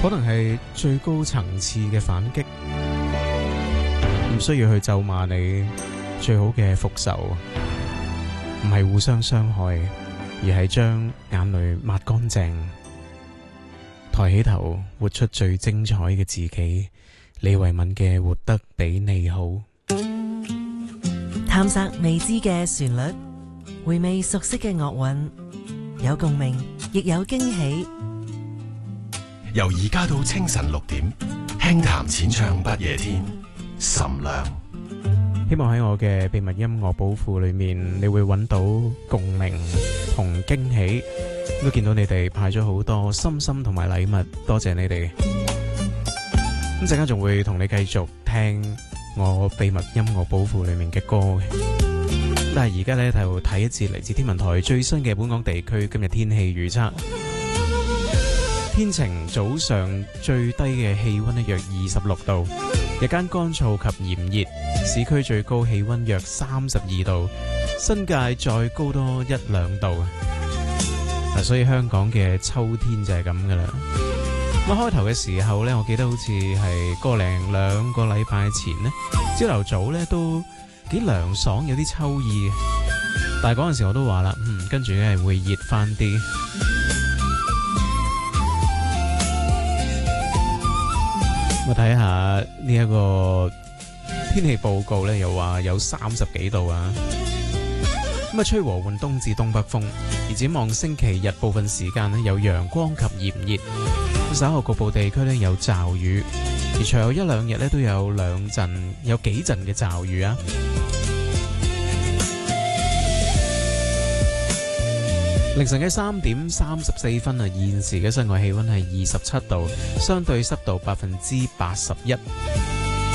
可能係最高層次嘅反擊，唔需要去咒罵你，最好嘅復仇唔係互相傷害，而係將眼淚抹乾淨，抬起頭，活出最精彩嘅自己。李慧敏嘅活得比你好， 探索未知嘅旋律，回味熟悉嘅樂韻，有共鳴，亦有驚喜。 由而家到清晨6點，輕談淺唱不夜天，岑亮。 希望喺我嘅秘密音樂寶庫裏面，你會揾到共鳴同驚喜。都見到你哋派咗好多心心同埋禮物，多謝你哋。咁陣間仲會同你繼續聽我秘密音樂寶庫裏面嘅歌嘅。但係而家呢，就睇一次嚟自天文台最新嘅本港地區今日天氣預測。天晴，早上最低嘅氣溫約26度，日間乾燥及炎熱，市區最高氣溫約32度，新界再高多1-2度。所以香港嘅秋天就係咁噶啦。咁開頭嘅時候呢，我記得好似係2個禮拜前呢，朝頭早呢都幾涼爽，有啲秋意。但係嗰陣時我都話啦，跟住呢係會熱翻啲。我睇下呢一個天氣報告呢，又話有30幾度啊。咁吹和緩東至東北風，而展望星期日部分時間呢有陽光及炎熱，稍後局部地區呢有驟雨，而隨後1-2日呢都有幾陣嘅驟雨啊。凌晨嘅3點34分啊，現時嘅室外氣溫係27度，相對濕度81%。